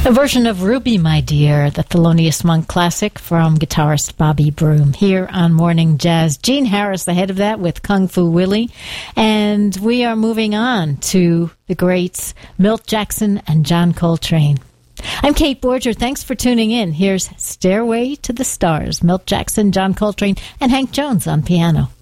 A version of Ruby, My Dear, the Thelonious Monk classic from guitarist Bobby Broom, here on Morning Jazz. Gene Harris ahead of that with Kung Fu Willie. And we are moving on to the greats Milt Jackson and John Coltrane. I'm Kate Borger. Thanks for tuning in. Here's Stairway to the Stars, Milt Jackson, John Coltrane, and Hank Jones on piano.